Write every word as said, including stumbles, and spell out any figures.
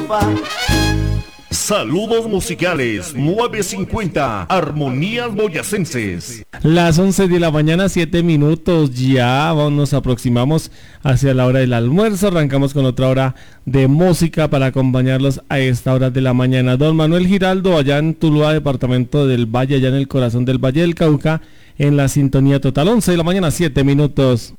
papá. Saludos musicales nueve cincuenta, Armonías Boyacenses. Las once de la mañana, siete minutos, ya nos aproximamos hacia la hora del almuerzo. Arrancamos con otra hora de música para acompañarlos a esta hora de la mañana. Don Manuel Giraldo, allá en Tuluá, departamento del Valle, allá en el corazón del Valle del Cauca, en la sintonía total. Once de la mañana, siete minutos.